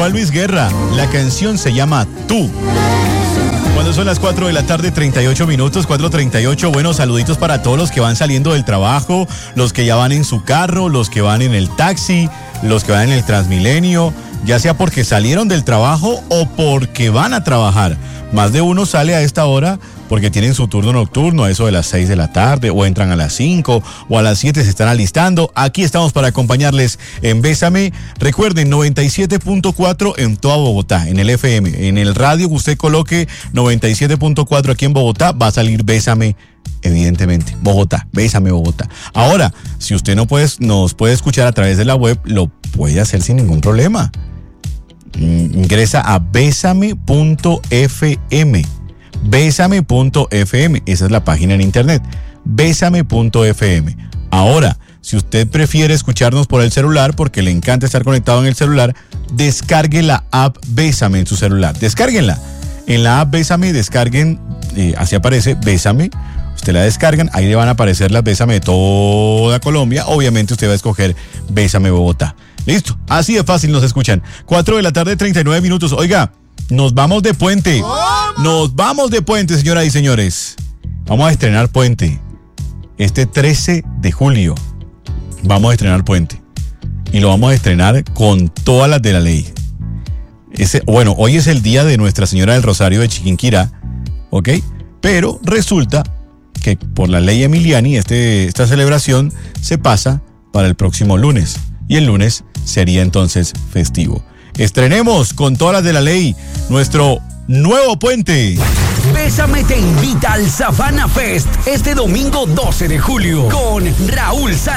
Juan Luis Guerra. La canción se llama Tú. Cuando son las 4 de la tarde, 38 minutos, 4:38. Bueno, saluditos para todos los que van saliendo del trabajo, los que ya van en su carro, los que van en el taxi, los que van en el Transmilenio, ya sea porque salieron del trabajo o porque van a trabajar. Más de uno sale a esta hora porque tienen su turno nocturno a eso de las 6 de la tarde, o entran a las 5 o a las 7 se están alistando. Aquí estamos para acompañarles en Bésame. Recuerden, 97.4 en toda Bogotá, en el FM. En el radio que usted coloque 97.4 aquí en Bogotá, va a salir Bésame, evidentemente. Bogotá, Bésame Bogotá. Ahora, si usted nos puede escuchar a través de la web, lo puede hacer sin ningún problema. Ingresa a besame.fm. Besame.fm, esa es la página en internet. Besame.fm. Ahora, si usted prefiere escucharnos por el celular, porque le encanta estar conectado en el celular, descargue la app Bésame en su celular. Descárguenla. En la app Bésame, descarguen, así aparece, Bésame. Usted la descargan, ahí le van a aparecer las Bésame de toda Colombia. Obviamente usted va a escoger Bésame Bogotá. Listo, así de fácil nos escuchan. 4 de la tarde, 39 minutos. Oiga, nos vamos de puente. ¿Cómo? Nos vamos de puente, señoras y señores. Vamos a estrenar puente. Este 13 de julio vamos a estrenar puente. Y lo vamos a estrenar con todas las de la ley. Hoy es el día de Nuestra Señora del Rosario de Chiquinquirá, ¿ok? Pero resulta que por la ley Emiliani esta celebración se pasa para el próximo lunes. Y el lunes sería entonces festivo. Estrenemos con todas las de la ley nuestro nuevo puente. Bésame te invita al Savannah Fest este domingo 12 de julio con Raúl Sánchez.